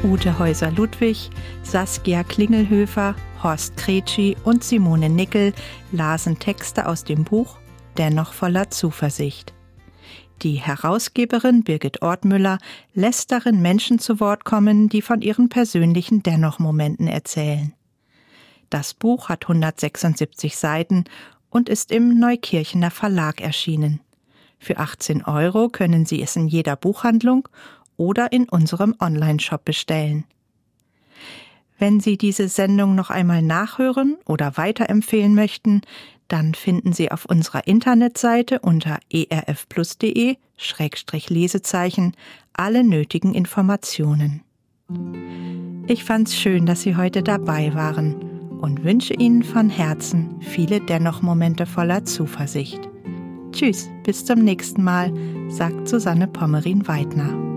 Ute Häuser-Ludwig, Saskia Klingelhöfer, Horst Kretschi und Simone Nickel lasen Texte aus dem Buch Dennoch voller Zuversicht. Die Herausgeberin Birgit Ortmüller lässt darin Menschen zu Wort kommen, die von ihren persönlichen Dennoch-Momenten erzählen. Das Buch hat 176 Seiten und ist im Neukirchener Verlag erschienen. Für 18 € können Sie es in jeder Buchhandlung oder in unserem Online-Shop bestellen. Wenn Sie diese Sendung noch einmal nachhören oder weiterempfehlen möchten, dann finden Sie auf unserer Internetseite unter erfplus.de/Lesezeichen alle nötigen Informationen. Ich fand's schön, dass Sie heute dabei waren und wünsche Ihnen von Herzen viele Dennoch-Momente voller Zuversicht. Tschüss, bis zum nächsten Mal, sagt Susanne Pommerin-Weidner.